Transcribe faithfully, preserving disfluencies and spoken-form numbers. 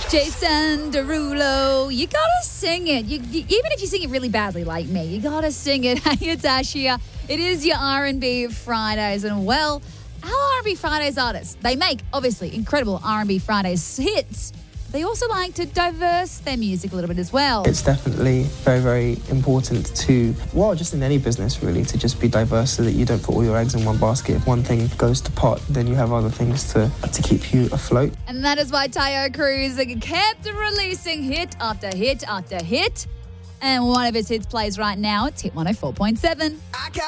Jason Derulo, you gotta sing it. You, you, even if you sing it really badly like me, you gotta sing it. Hey, it's Ash here. It is your R and B Fridays. And, well, our R and B Fridays artists, they make, obviously, incredible R and B Fridays hits. They also like to diverse their music a little bit as well. It's definitely very, very important to, well, just in any business really, to just be diverse so that you don't put all your eggs in one basket. If one thing goes to pot, then you have other things to, to keep you afloat. And that is why Tayo Cruz kept releasing hit after hit after hit. And one of his hits plays right now. It's Hit one oh four point seven. I got